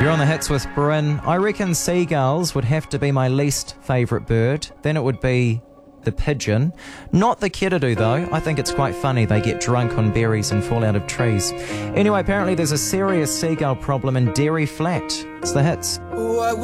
You're on the hits with Bryn. I reckon seagulls would have to be my least favourite bird. Then it would be the pigeon. Not the kiddidu though. I think it's quite funny. They get drunk on berries and fall out of trees. Anyway, apparently there's a serious seagull problem in Dairy Flat. It's the hits.